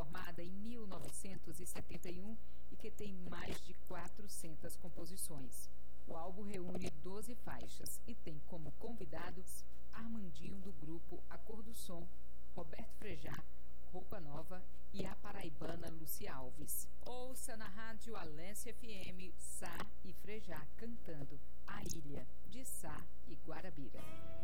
formada em 1971 e que tem mais de 400 composições. O álbum reúne 12 faixas e tem como convidados Armandinho do grupo A Cor do Som, Roberto Frejá, Roupa Nova e a paraibana Lúcia Alves. Ouça na rádio Alência FM Sá e Frejá cantando A Ilha de Sá e Guarabira.